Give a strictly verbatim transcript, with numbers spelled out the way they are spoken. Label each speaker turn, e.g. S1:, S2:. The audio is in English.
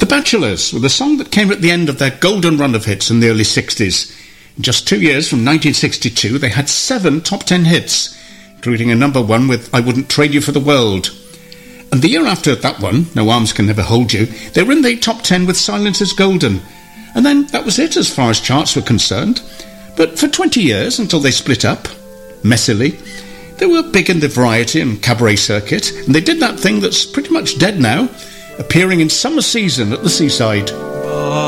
S1: Bachelors, with a song that came at the end of their golden run of hits in the early sixties. In just two years, from nineteen sixty-two, they had seven top ten hits, including a number one with I Wouldn't Trade You for the World. And the year after that one, No Arms Can Never Hold You, they were in the top ten with Silence is Golden. And then that was it as far as charts were concerned. But for twenty years, until they split up, messily, they were big in the variety and cabaret circuit, and they did that thing that's pretty much dead now, appearing in summer season at the seaside.